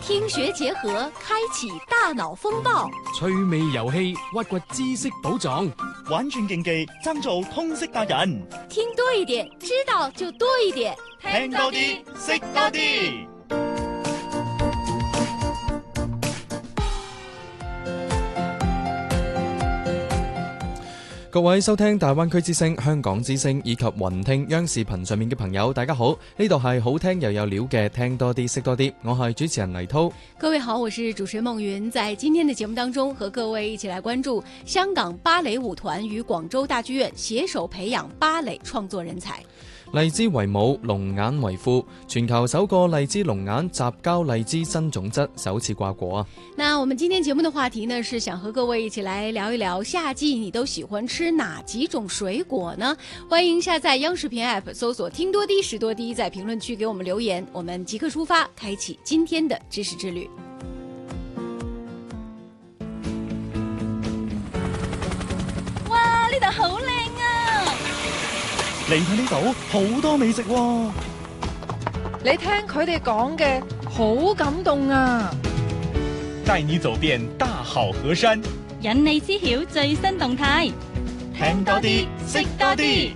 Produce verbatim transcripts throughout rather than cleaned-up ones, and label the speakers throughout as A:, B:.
A: 聽學結合，開啟大腦風暴，
B: 趣味遊戲，挖掘知識寶藏，
C: 玩轉競技，爭做通識達人。
A: 聽多一點，知道就多一點，
C: 聽多啲，識多啲。
D: 各位收聽大灣區之聲、香港之聲以及雲聽央視頻上面嘅朋友，大家好，呢度係好聽又有料嘅聽多啲識多啲，我係主持人黎濤。
A: 各位好，我是主持人夢雲，在今天的節目當中和各位一起來關注香港芭蕾舞團與廣州大劇院攜手培養芭蕾創作人才。
D: 荔枝為母，龍眼為父，全球首個荔枝龍眼雜交荔枝新種質首次掛果啊！
A: 那我們今天節目的話題呢，是想和各位一起來聊一聊夏季你都喜歡吃哪幾種水果呢？歡迎下載央視頻 App 搜索聽多啲識多啲，在評論區給我們留言，我們即刻出發，開啟今天的知識之旅。
E: 哇，呢度好靚！
C: 嚟到呢度好多美食喎，
E: 你聽佢哋講嘅好感動啊！
F: 帶你走遍大好河山，
G: 引你知曉最新動態，
C: 聽多啲，識多啲。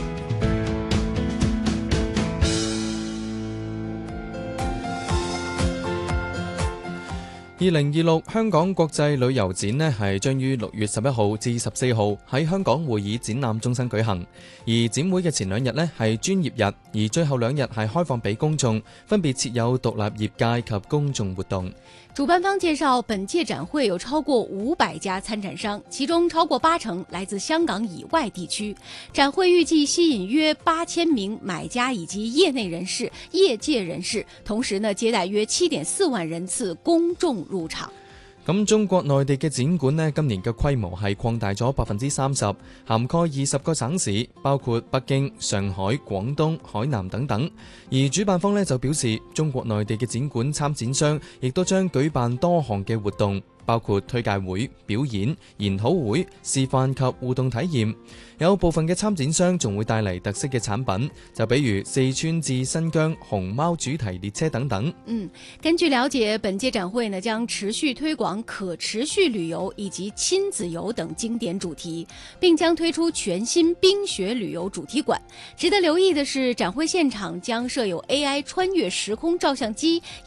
D: 二零二六香港國際旅遊展呢係將於六月十一號至十四號喺香港會議展覽中心舉行，而展會嘅前兩日呢係專業日，而最後兩日係開放俾公眾，分別設有獨立業界及公眾活動。
A: 主辦方介紹，本屆展會有超過五百家參展商，其中超過八成來自香港以外地區。展會預計吸引約八千名買家以及業內人士、業界人士，同時呢接待約七點四萬人次公眾入場。
D: 咁中國內地嘅展館呢，今年嘅規模係擴大咗百分之三十，涵蓋二十個省市，包括北京、上海、廣東、海南等等。而主辦方呢就表示，中國內地嘅展館參展商亦都將舉辦多項嘅活動，包括推介會、表演、研討會、示範及互動體驗。有部分嘅參展商仲會帶嚟特色嘅產品，就比如四川至新疆熊貓主題列車等等。
A: 嗯，根據了解，本屆展會呢將持續推廣可持續旅遊以及親子遊等經典主題，並將推出全新冰雪旅遊主題館。值得留意的是，展會現場將設有 A I 穿越時空照相機。